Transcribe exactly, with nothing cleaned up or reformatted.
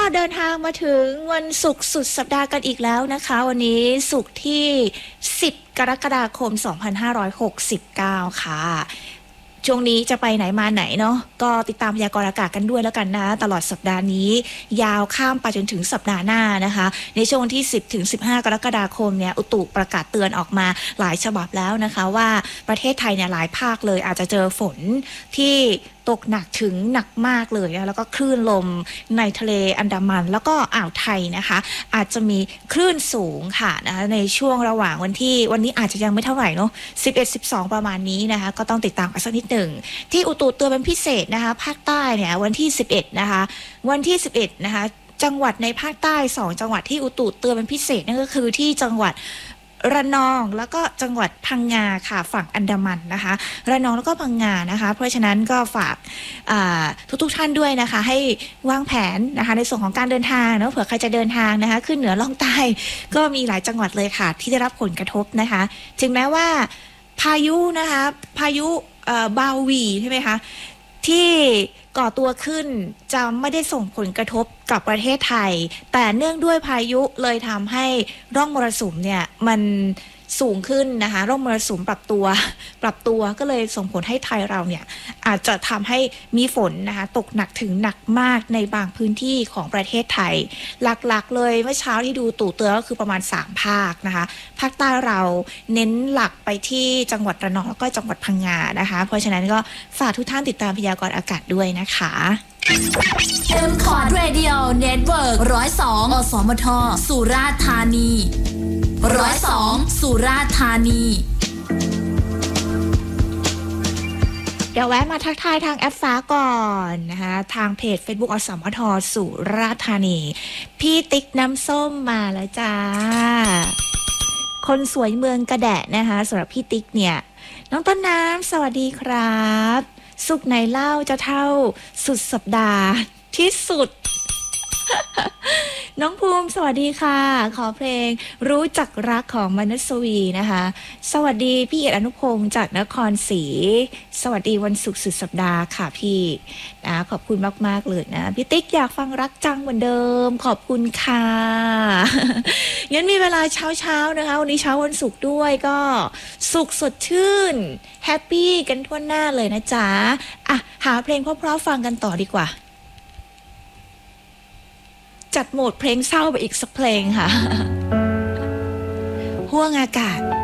เดินทางมาถึงวันศุกร์สุดสัปดาห์กันอีกแล้วนะคะวันนี้ศุกร์ที่สิบกรกฎาคมสองพันห้าร้อยหกสิบเก้าค่ะช่วงนี้จะไปไหนมาไหนเนาะก็ติดตามพยากรณ์อากาศกันด้วยแล้วกันนะตลอดสัปดาห์นี้ยาวข้ามไปจนถึงสัปดาห์หน้านะคะในช่วงที่สิบถึงสิบห้ากรกฎาคมเนี่ยอุตุประกาศเตือนออกมาหลายฉบับแล้วนะคะว่าประเทศไทยเนี่ยหลายภาคเลยอาจจะเจอฝนที่ตกหนักถึงหนักมากเลยนะแล้วก็คลื่นลมในทะเลอันดามันแล้วก็อ่าวไทยนะคะอาจจะมีคลื่นสูงค่ะนะคะในช่วงระหว่างวันที่วันนี้อาจจะยังไม่เท่าไหร่เนาะสิบเอ็ด สิบสองประมาณนี้นะคะก็ต้องติดตามกันสักนิดหนึ่งที่อุตุเตือนเป็นพิเศษนะคะภาคใต้เนี่ยวันที่สิบเอ็ดนะคะวันที่สิบเอ็ดนะคะจังหวัดในภาคใต้สองจังหวัดที่อุตุเตือนเป็นพิเศษนั่นก็คือที่จังหวัดระนองแล้วก็จังหวัดพังงาค่ะฝั่งอันดามันนะคะระนองแล้วก็พังงานะคะเพราะฉะนั้นก็ฝากทุกๆท่านด้วยนะคะให้วางแผนนะคะในส่วนของการเดินทางเนาะเผื่อใครจะเดินทางนะคะขึ้นเหนือล่องใต้ก็มีหลายจังหวัดเลยค่ะที่ได้รับผลกระทบนะคะถึงแม้ว่าพายุนะคะพายุบาวีใช่ไหมคะที่ก่อตัวขึ้นจะไม่ได้ส่งผลกระทบกับประเทศไทยแต่เนื่องด้วยพายุเลยทำให้ร่องมรสุมเนี่ยมันสูงขึ้นนะคะร่องมรสุมปรับตัวปรับตัวก็เลยส่งผลให้ไทยเราเนี่ยอาจจะทำให้มีฝนนะคะตกหนักถึงหนักมากในบางพื้นที่ของประเทศไทยหลักๆเลยเมื่อเช้าที่ดูตู่เตือนก็คือประมาณสามภาคนะคะภาคใต้เราเน้นหลักไปที่จังหวัดระนองแล้วก็จังหวัดพังงานะคะเพราะฉะนั้นก็ฝากทุกท่านติดตามพยากรณ์อากาศด้วยนะคะ M คอร์ด Radio Network หนึ่งศูนย์สอง อสมทสุราษฎร์ธานีหนึ่งศูนย์สองสุราษฎร์ธานีเดี๋ยวแวะมาทักทายทางแอปฟ้าก่อนนะคะทางเพจ Facebook อสมทสุราษฎร์ธานีพี่ติ๊กน้ำส้มมาแล้วจ้าคนสวยเมืองกระแดะนะคะสำหรับพี่ติ๊กเนี่ยน้องต้นน้ำสวัสดีครับสุขไหนเล่าจะเท่าสุดสัปดาห์ที่สุด น้องภูมิสวัสดีค่ะขอเพลงรู้จักรักของมนุษวีนะคะสวัสดีพี่เอกอนุพงศ์จากนครศรีสวัสดีวันศุกร์สุดสัปดาห์ค่ะพี่นะขอบคุณมากๆเลยนะพี่ติ๊กอยากฟังรักจังเหมือนเดิมขอบคุณค่ะ งั้นมีเวลาเช้าๆนะคะวันนี้เช้าวันศุกร์ด้วยก็สุขสดชื่นแฮปปี้กันทั่วหน้าเลยนะจ๊ะอ่ะหาเพลงเพราะๆฟังกันต่อดีกว่าจัดโหมดเพลงเศร้าไปอีกสักเพลงค่ะห่วงอากาศ